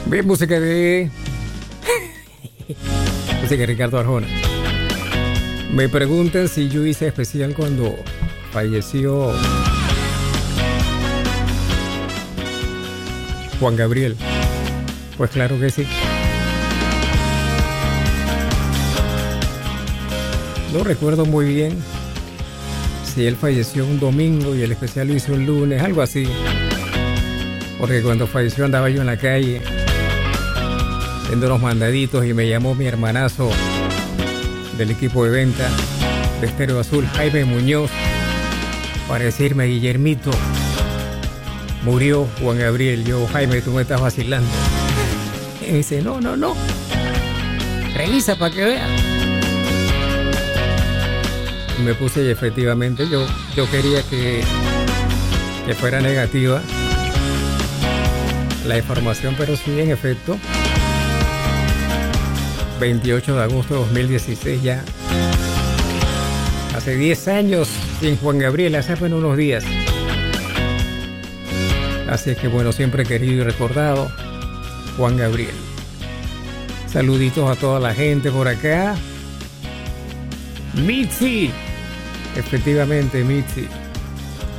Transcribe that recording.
Bien, música de Ricardo Arjona. Me preguntan si yo hice especial cuando falleció Juan Gabriel. Pues claro que sí. No recuerdo muy bien si él falleció un domingo y el especial lo hizo un lunes, algo así. Porque cuando falleció andaba yo en la calle haciendo unos mandaditos y me llamó mi hermanazo del equipo de venta de Estéreo Azul, Jaime Muñoz, para decirme: Guillermito, murió Juan Gabriel. Yo: Jaime, tú me estás vacilando. Y me dice: no, revisa para que veas. Y me puse y efectivamente yo quería que fuera negativa la información, pero sí, en efecto, 28 de agosto de 2016, ya hace 10 años sin Juan Gabriel, hace apenas unos días. Así es que bueno, siempre querido y recordado Juan Gabriel. Saluditos a toda la gente por acá. Mitzi, efectivamente Mitzi.